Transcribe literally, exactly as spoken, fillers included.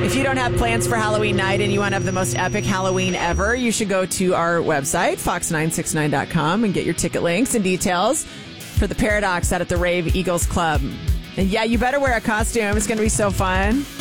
If you don't have plans for Halloween night and you want to have the most epic Halloween ever, you should go to our website, fox nine six nine dot com, and get your ticket links and details for the Paradox out at the Rave Eagles Club. And yeah, you better wear a costume. It's going to be so fun.